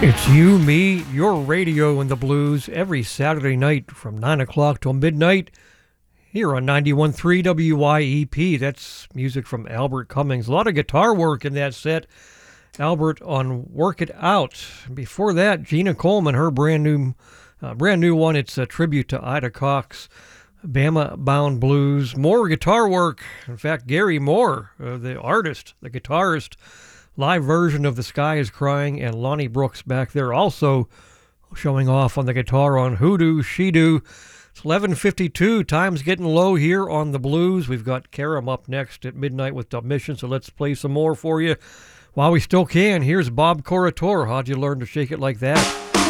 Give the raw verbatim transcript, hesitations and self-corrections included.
It's you, me, your radio, and the blues every Saturday night from nine o'clock till midnight here on ninety-one point three W Y E P. That's music from Albert Cummings. A lot of guitar work in that set. Albert on Work It Out. Before that, Gina Coleman, her brand new uh, brand new one. It's a tribute to Ida Cox, Bama Bound Blues. More guitar work. In fact, Gary Moore, uh, the artist, the guitarist, live version of The Sky is Crying, and Lonnie Brooks back there also showing off on the guitar on Hoodoo, She Do. It's eleven fifty-two. Time's getting low here on the blues. We've got Karam up next at midnight with Dub Mission, so let's play some more for you while we still can. Here's Bob Corritore. How'd you learn to shake it like that?